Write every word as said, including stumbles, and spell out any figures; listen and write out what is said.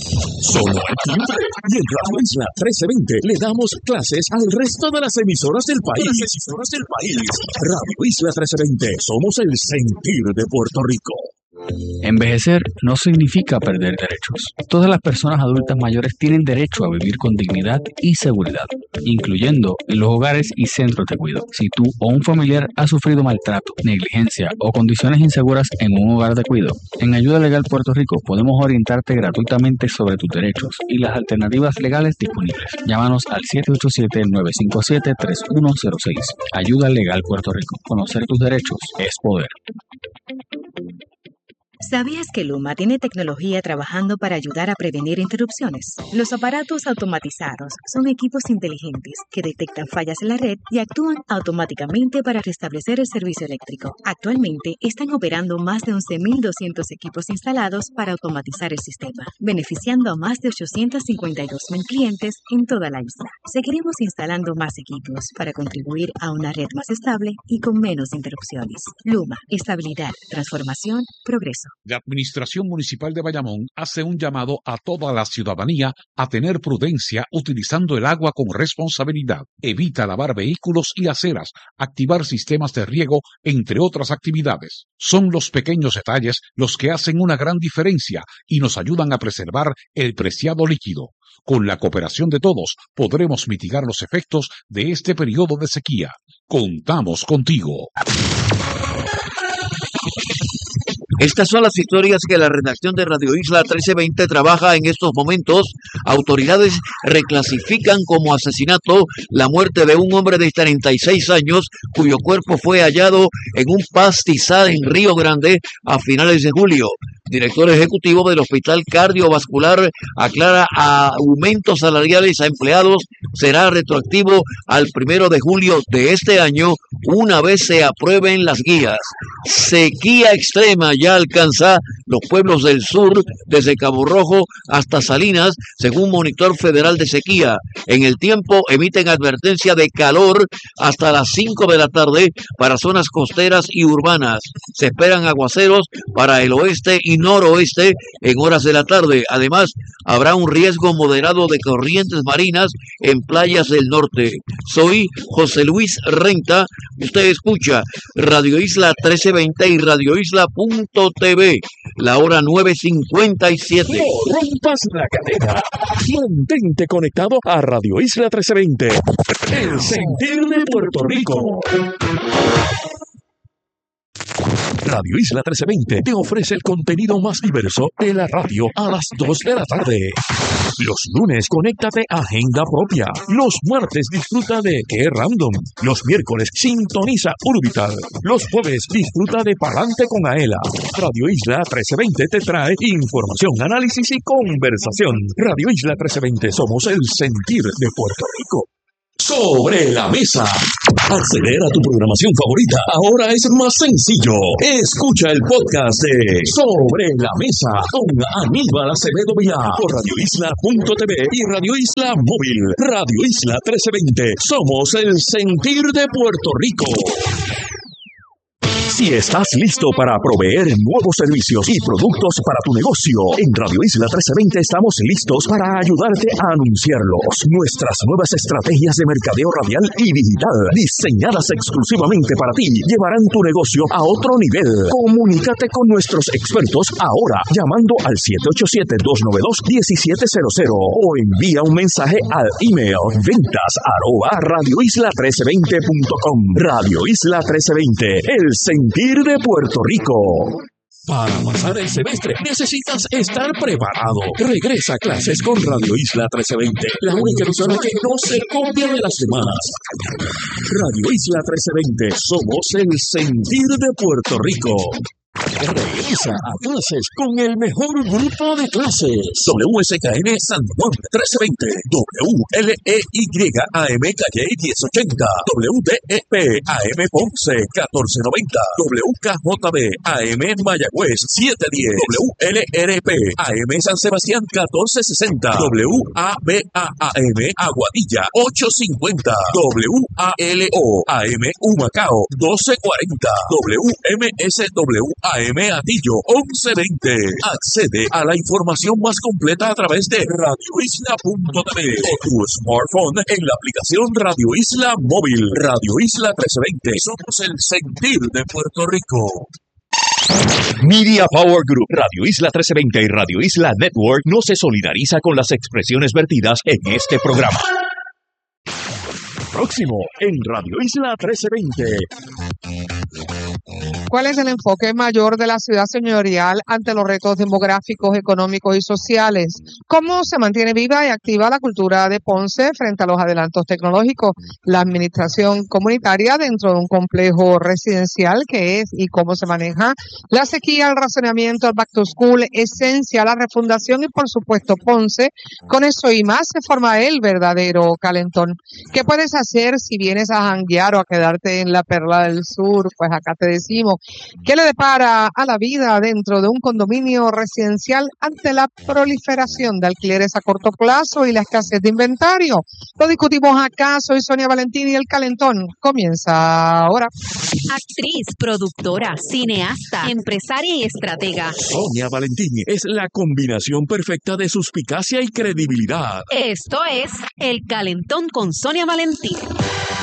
Sonó el timbre y en Radio Isla trece veinte le damos clases al resto de las emisoras del país. Las emisoras del país. Radio Isla trece veinte, somos el sentir de Puerto Rico. Envejecer no significa perder derechos. Todas las personas adultas mayores tienen derecho a vivir con dignidad y seguridad, incluyendo en los hogares y centros de cuidado. Si tú o un familiar ha sufrido maltrato, negligencia o condiciones inseguras en un hogar de cuidado, en Ayuda Legal Puerto Rico podemos orientarte gratuitamente sobre tus derechos y las alternativas legales disponibles. Llámanos al siete ocho siete, nueve cinco siete, tres uno cero seis. Ayuda Legal Puerto Rico. Conocer tus derechos es poder. ¿Sabías que Luma tiene tecnología trabajando para ayudar a prevenir interrupciones? Los aparatos automatizados son equipos inteligentes que detectan fallas en la red y actúan automáticamente para restablecer el servicio eléctrico. Actualmente están operando más de once mil doscientos equipos instalados para automatizar el sistema, beneficiando a más de ochocientos cincuenta y dos mil clientes en toda la isla. Seguiremos instalando más equipos para contribuir a una red más estable y con menos interrupciones. Luma, estabilidad, transformación, progreso. La Administración Municipal de Bayamón hace un llamado a toda la ciudadanía a tener prudencia utilizando el agua con responsabilidad. Evita lavar vehículos y aceras, activar sistemas de riego, entre otras actividades. Son los pequeños detalles los que hacen una gran diferencia y nos ayudan a preservar el preciado líquido. Con la cooperación de todos, podremos mitigar los efectos de este periodo de sequía. Contamos contigo. Estas son las historias que la redacción de Radio Isla trece veinte trabaja en estos momentos. Autoridades reclasifican como asesinato la muerte de un hombre de treinta y seis años cuyo cuerpo fue hallado en un pastizal en Río Grande a finales de julio. Director ejecutivo del Hospital Cardiovascular aclara a aumentos salariales a empleados será retroactivo al primero de julio de este año una vez se aprueben las guías. Sequía extrema ya alcanza los pueblos del sur desde Cabo Rojo hasta Salinas, según Monitor Federal de Sequía. En el tiempo emiten advertencia de calor hasta las cinco de la tarde para zonas costeras y urbanas. Se esperan aguaceros para el oeste y noroeste en horas de la tarde. Además, habrá un riesgo moderado de corrientes marinas en playas del norte. Soy José Luis Renta. Usted escucha Radio Isla trece veinte y Radio Isla punto t v. La hora nueve cincuenta y siete. No rompas la cadena. Mantente conectado a Radio Isla trece veinte. El sentir de Puerto Rico. Radio Isla trece veinte te ofrece el contenido más diverso de la radio a las dos de la tarde. Los lunes, conéctate a Agenda Propia. Los martes, disfruta de Qué Random. Los miércoles, sintoniza Urbital. Los jueves, disfruta de Palante con Aela. Radio Isla trece veinte te trae información, análisis y conversación. Radio Isla trece veinte, somos el sentir de Puerto Rico. Sobre la mesa. Acceder a tu programación favorita ahora es más sencillo. Escucha el podcast de Sobre la Mesa con Aníbal Acevedo Vilá por Radio Isla punto t v y Radio Isla Móvil. Radio Isla trece veinte. Somos el sentir de Puerto Rico. Si estás listo para proveer nuevos servicios y productos para tu negocio, en Radio Isla trece veinte estamos listos para ayudarte a anunciarlos. Nuestras nuevas estrategias de mercadeo radial y digital, diseñadas exclusivamente para ti, llevarán tu negocio a otro nivel. Comunícate con nuestros expertos ahora, llamando al siete ocho siete, dos nueve dos, uno siete cero cero o envía un mensaje al email ventas arroba radioisla trece veinte punto com. Radio Isla trece veinte, el sentir de Puerto Rico. Para pasar el semestre necesitas estar preparado. Regresa a clases con Radio Isla trece veinte, la única emisora que no se copia de las demás. Radio Isla trece veinte, somos el sentir de Puerto Rico. Regresa a clases con el mejor grupo de clases. W S K N San Juan trece veinte, W L E Y A M Calle diez ochenta, W D E P A M Ponce catorce noventa, W K J B A M Mayagüez siete diez, W L R P A M San Sebastián catorce sesenta, W A B A A M Aguadilla ocho cincuenta, W A L O A M Humacao doce cuarenta, W M S W A M M. Atillo once veinte. Accede a la información más completa a través de radio isla punto t v o tu smartphone en la aplicación Radio Isla Móvil. Radio Isla trece veinte. Somos el sentir de Puerto Rico. Media Power Group, Radio Isla trece veinte y Radio Isla Network no se solidariza con las expresiones vertidas en este programa. Próximo en Radio Isla trece veinte. ¿Cuál es el enfoque mayor de la ciudad señorial ante los retos demográficos, económicos y sociales? ¿Cómo se mantiene viva y activa la cultura de Ponce frente a los adelantos tecnológicos? La administración comunitaria dentro de un complejo residencial, ¿qué es y cómo se maneja? La sequía, el racionamiento, el back to school, esencia, la refundación y por supuesto Ponce. Con eso y más se forma el verdadero calentón. ¿Qué puedes hacer si vienes a janguear o a quedarte en la Perla del Sur? Pues acá te decimos, ¿qué le depara a la vida dentro de un condominio residencial ante la proliferación de alquileres a corto plazo y la escasez de inventario? Lo discutimos acá. Soy Sonia Valentín y el calentón comienza ahora. Actriz, productora, cineasta, empresaria y estratega. Sonia Valentín es la combinación perfecta de suspicacia y credibilidad. Esto es El Calentón con Sonia Valentín.